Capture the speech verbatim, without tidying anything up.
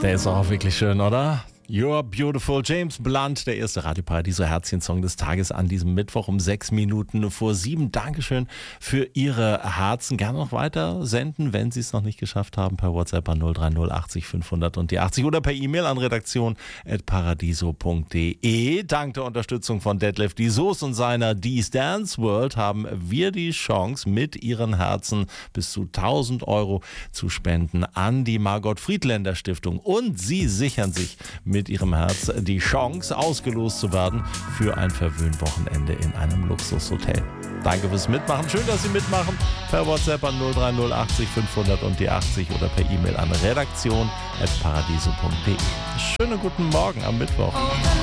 Der ist auch wirklich schön, oder? You're Beautiful, James Blunt, der erste Radio Paradiso Herzchen-Song des Tages an diesem Mittwoch um sechs Minuten vor sieben. Dankeschön für Ihre Herzen. Gerne noch weiter senden, wenn Sie es noch nicht geschafft haben, per WhatsApp an null drei null achtzig fünfhundert und die achtzig oder per E-Mail an redaktion at paradiso punkt de. Dank der Unterstützung von Detlef die Soos und seiner D's Dance World haben wir die Chance, mit Ihren Herzen bis zu tausend Euro zu spenden an die Margot Friedländer Stiftung. Und Sie sichern sich mit Ihrem Herz die Chance, ausgelost zu werden für ein Verwöhnwochenende in einem Luxushotel. Danke fürs Mitmachen. Schön, dass Sie mitmachen. Per WhatsApp an null drei null achtzig fünfhundert und die achtzig oder per E-Mail an redaktion at paradiso punkt de. Schönen guten Morgen am Mittwoch.